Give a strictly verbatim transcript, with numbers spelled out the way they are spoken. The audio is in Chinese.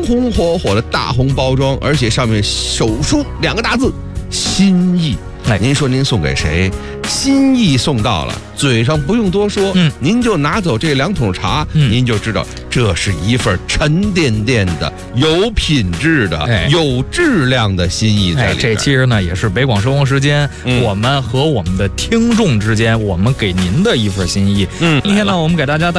红火火的大红包装，而且上面手书两个大字“心意”。 哎， 您说您送给谁？心意送到了，嘴上不用多说， 嗯， 您就拿走这两桶茶， 嗯， 您就知道这是一份沉甸甸的、有品质的、 哎、 有质量的心意在里边。 哎，这其实呢也是北广生活时间、嗯，我们和我们的听众之间，我们给您的一份心意。 嗯， 今天呢，我们给大家带